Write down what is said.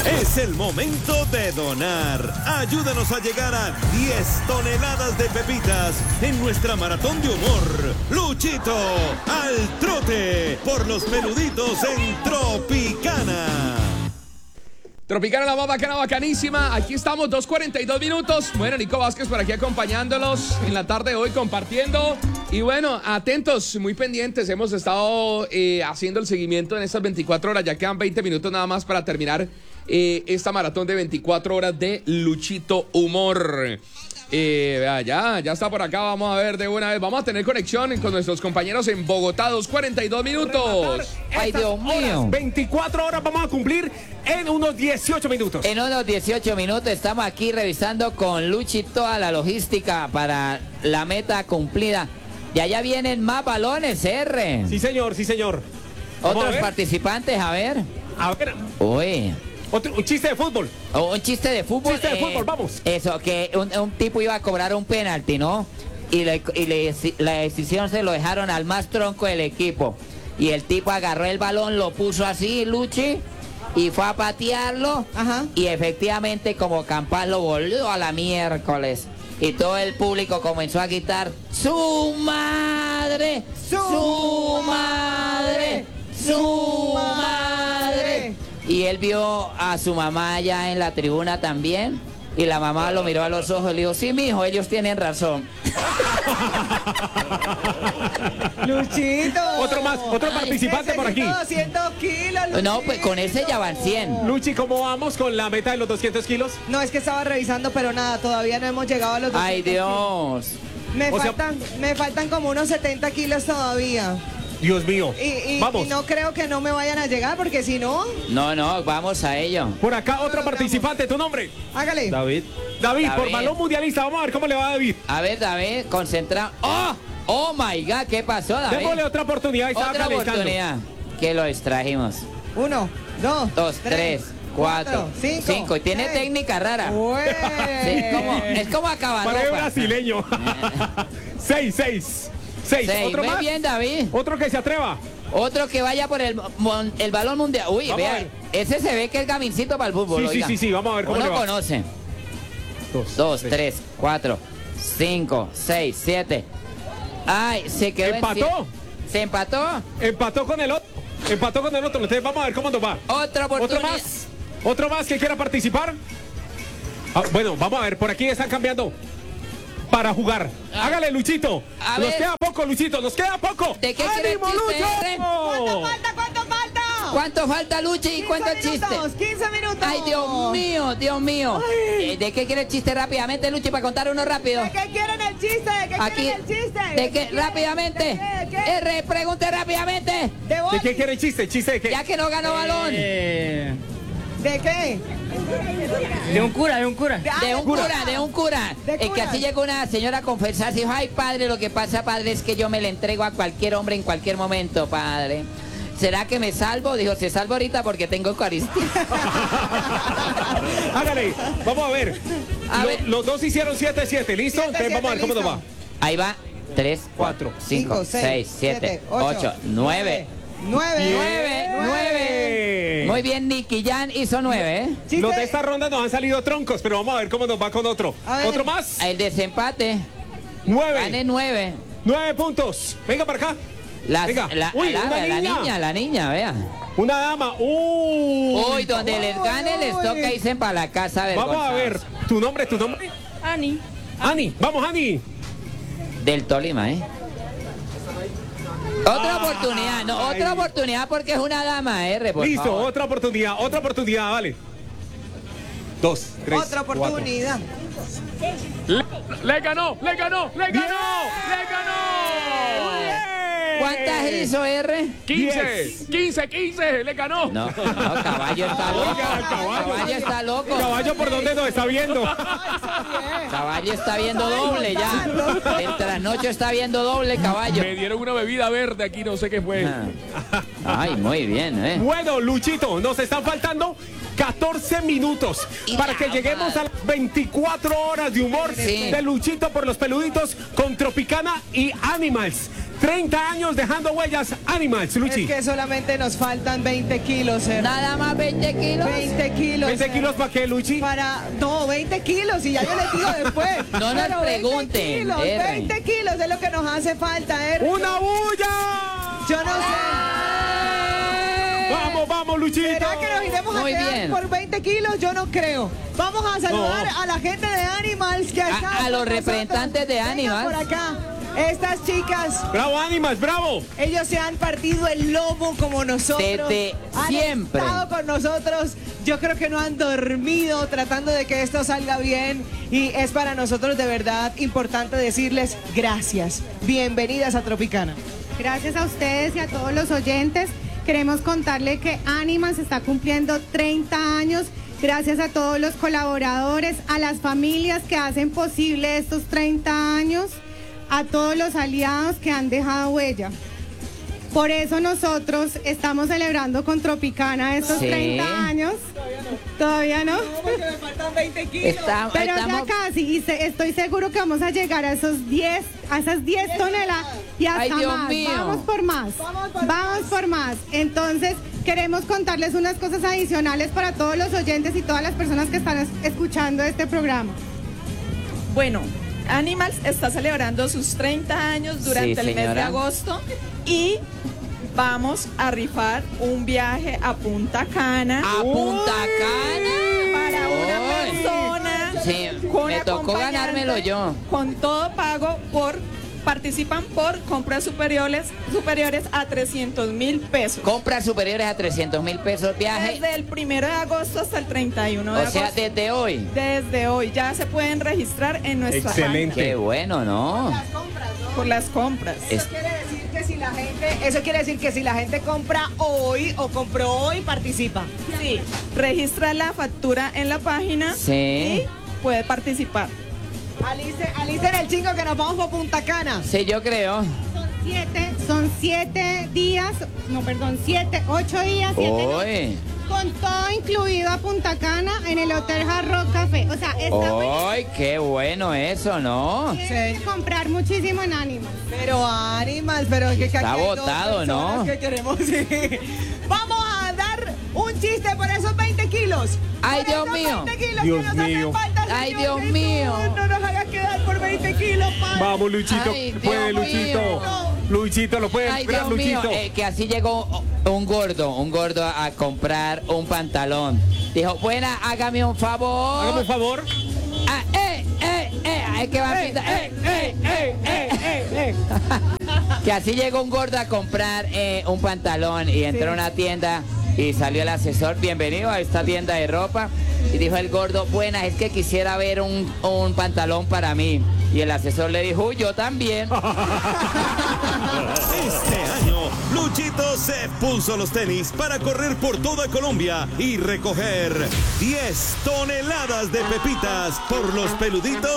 Es el momento de donar. Ayúdanos a llegar a 10 toneladas de pepitas en nuestra maratón de humor. Luchito al trote por los peluditos en Tropicana. Tropicana, la más bacana, bacanísima. Aquí estamos, 2:42 minutos. Bueno, Nico Vázquez por aquí acompañándolos en la tarde de hoy, compartiendo. Y bueno, atentos, muy pendientes. Hemos estado haciendo el seguimiento en estas 24 horas. Ya quedan 20 minutos nada más para terminar esta maratón de 24 horas de Luchito Humor. Ya está por acá. Vamos a ver de una vez. Vamos a tener conexión con nuestros compañeros en Bogotá. 2:42 minutos. Ay, Dios mío. 24 horas vamos a cumplir en unos 18 minutos. En unos 18 minutos estamos aquí revisando con Luchi toda la logística para la meta cumplida. Y allá vienen más balones, R. Sí, señor, sí, señor. Otros participantes, a ver. A ver. Uy. Un chiste de fútbol. Un chiste de fútbol. Chiste de fútbol, vamos. Eso, que un tipo iba a cobrar un penalti, ¿no? Y la decisión se lo dejaron al más tronco del equipo. Y el tipo agarró el balón, lo puso así, Luchi, y fue a patearlo. Ajá. Y efectivamente, como Campas lo volvió a la miércoles. Y todo el público comenzó a gritar: ¡Su madre! ¡Su madre! ¡Su madre! Y él vio a su mamá allá en la tribuna también. Y la mamá lo miró a los ojos y le dijo: sí, mijo, ellos tienen razón. Luchito. Otro participante por aquí. 200 kilos, Luchito. No, pues con ese ya van 100. Luchi, ¿cómo vamos con la meta de los 200 kilos? No, es que estaba revisando, pero nada, todavía no hemos llegado a los 200 Ay, Dios. Me faltan como unos 70 kilos todavía. Dios mío. Vamos. Y no creo que no me vayan a llegar, porque si no... No, vamos a ello. Por acá otro participante, ¿tu nombre? Hágale. David, por balón mundialista. Vamos a ver cómo le va a David. A ver, David, concentrado. ¡Oh, my God! ¿Qué pasó, David? Démosle otra oportunidad. Otra oportunidad. Que lo extrajimos. 1, 2, 3, 4, 5. Y tiene técnica rara. Sí, es como acabar. Parece brasileño. 6. ¿Otro muy más? Bien, David. Otro que se atreva. Otro que vaya por el balón mundial. Uy, vean, ese se ve que es gamincito para el fútbol. Sí, vamos a ver cómo le va. Uno conoce. 2, 3, 4, 5, 6, 7. Ay, se quedó. ¿Empató? ¿Se empató? Empató con el otro. Entonces vamos a ver cómo nos va. Otra oportunidad. ¿Otro más que quiera participar? Bueno, vamos a ver. Por aquí están cambiando para jugar. Hágale, Luchito. Nos queda poco, Luchito. Nos queda poco. ¿De qué quiere el chiste, R? ¿Cuánto falta? ¿Cuánto falta, Luchi? ¿Y cuánto el chiste? 15 minutos. Ay, Dios mío. ¿De qué quiere el chiste rápidamente, Luchi, para contar uno rápido? ¿De qué quieren el chiste? ¿De qué quieren el chiste? ¿De qué? Rápidamente. ¿De qué? R, pregunte rápidamente. ¿De qué quiere el chiste? ¿Chiste de qué? Ya que no ganó balón. ¿De qué? De un cura. De un cura. Es que así llegó una señora a confesarse y dijo: ay, padre, lo que pasa, padre, es que yo me le entrego a cualquier hombre en cualquier momento, padre. ¿Será que me salvo? Dijo: se salvo ahorita porque tengo Eucaristía. Hágale, vamos a ver. Los dos hicieron 7-7, ¿listo? Entonces vamos a ver cómo nos va. Ahí va. 3, 4, 5, 6, 7, 8, 9. 9. Muy bien, Nicky Jan hizo 9, ¿eh? Los de esta ronda nos han salido troncos, pero vamos a ver cómo nos va con otro. ¿Otro más? El desempate. 9. Gané 9. 9 puntos. Venga para acá. Venga. La niña, vea. Una dama. Uy, donde les gane les toca irse para la casa. Vamos a ver. ¿Tu nombre? Ani. Vamos, Ani. Del Tolima, ¿eh? Otra oportunidad porque es una dama, R. Listo, favor. otra oportunidad, vale. 2, 3. Otra oportunidad. Le ganó. ¿Cuántas hizo, R? 15, le ganó. No, caballo está loco. Caballo está loco. Caballo, ¿por dónde nos está viendo? Caballo está viendo doble ya. El trasnocho está viendo doble, caballo. Me dieron una bebida verde aquí, no sé qué fue. Ay, muy bien, ¿eh? Bueno, Luchito, nos están faltando 14 minutos para que lleguemos a las 24 horas de humor de Luchito por los peluditos con Tropicana y Animals. 30 años dejando huellas Animals, Luchi. Es que solamente nos faltan 20 kilos, Nada más 20 kilos. 20 kilos. ¿20 kilos para qué, Luchi? No, 20 kilos, y ya yo les digo después. No nos Pero pregunten, 20 kilos es lo que nos hace falta, ¡Una bulla! Yo no sé. Vamos, Luchito. ¿Será que nos iremos Muy a quedar bien. por 20 kilos? Yo no creo. Vamos a saludar a la gente de Animals que está a los representantes de Animals. Por acá. Estas chicas, ¡Bravo, Animals, bravo! ellos se han partido el lomo como nosotros. Desde han siempre. estado con nosotros. Yo creo que no han dormido tratando de que esto salga bien. Y es para nosotros de verdad importante decirles gracias. Bienvenidas a Tropicana. Gracias a ustedes y a todos los oyentes. Queremos contarle que Animals está cumpliendo 30 años. Gracias a todos los colaboradores, a las familias que hacen posible estos 30 años, a todos los aliados que han dejado huella. Por eso nosotros estamos celebrando con Tropicana estos 30 años. Todavía no. Porque me faltan 20 kilos. Pero ya casi, y estoy seguro que vamos a llegar a esas 10 toneladas y hasta Ay, Dios más. mío. Vamos por más. Vamos por más. Entonces, queremos contarles unas cosas adicionales para todos los oyentes y todas las personas que están escuchando este programa. Bueno, Animals está celebrando sus 30 años durante el mes de agosto y vamos a rifar un viaje a Punta Cana. ¿A Punta Cana? Para una persona. Sí, con me tocó acompañante, ganármelo yo. Con todo pago participan por compras superiores a 300,000 pesos. Compras superiores a 300,000 pesos viaje. Desde el 1 de agosto hasta el 31 de agosto. O sea, desde hoy. Desde hoy. Ya se pueden registrar en nuestra Excelente. Qué bueno, ¿no? por las compras. Eso quiere decir que si la gente compra hoy o compró hoy, participa. Sí, registra la factura en la página Sí. y puede participar. Alicen el chingo que nos vamos por Punta Cana. Sí, yo creo. Son 7 días, 8 días, 7 noches. Hoy. Con todo incluido a Punta Cana en el Hotel Hard Rock Café. O sea, está buenísimo. ¡Ay, qué bueno eso, ¿no? Tienen que comprar muchísimo en Animals. Pero Animals, pero es que Está aquí hay dos botado, personas ¿no? que queremos, sí. Vamos a dar un chiste por esos 20 kilos. Ay, Por Dios esos mío. 20 kilos Dios que nos hacen mío. falta, Ay, Señor Dios Jesús. mío. No nos hagas quedar por 20 kilos, padre. Vamos, Luchito. Ay, Puede, Dios Luchito. mío. Luchito, lo puede Ay, lograr, Dios mío, Luchito. que así llegó un gordo a comprar un pantalón. Dijo, buena, hágame un favor. Hágame un favor. Ah, es que va a pintar. Que así llegó un gordo a comprar un pantalón y entró a una tienda y salió el asesor, bienvenido a esta tienda de ropa. Y dijo el gordo, buena, es que quisiera ver un pantalón para mí. Y el asesor le dijo, yo también. Este año, Luchito se puso los tenis para correr por toda Colombia y recoger 10 toneladas de pepitas por los peluditos